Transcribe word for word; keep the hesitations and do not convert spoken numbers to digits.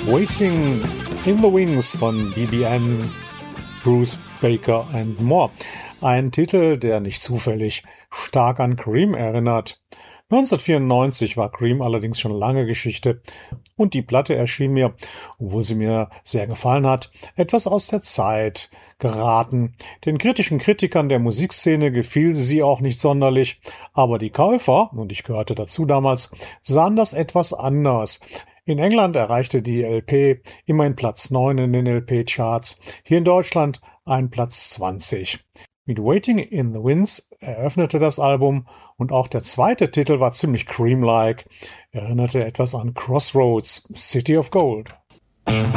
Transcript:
Waiting in the Wings von B B N, Bruce Baker and More. Ein Titel, der nicht zufällig stark an Cream erinnert. neunzehnhundertvierundneunzig war Cream allerdings schon lange Geschichte und die Platte erschien mir, obwohl sie mir sehr gefallen hat, etwas aus der Zeit geraten. Den kritischen Kritikern der Musikszene gefiel sie auch nicht sonderlich, aber die Käufer, und ich gehörte dazu damals, sahen das etwas anders. In England erreichte die L P immerhin Platz neun in den L P-Charts, hier in Deutschland ein Platz zwanzig. Mit Waiting in the Winds eröffnete das Album und auch der zweite Titel war ziemlich Cream-like, erinnerte etwas an Crossroads, City of Gold.